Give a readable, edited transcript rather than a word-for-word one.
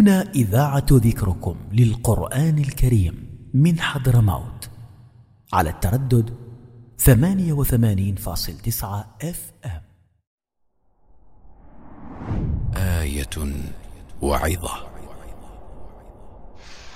هنا إذاعة ذكركم للقرآن الكريم من حضرموت على التردد 88.9 FM. آية وعظة.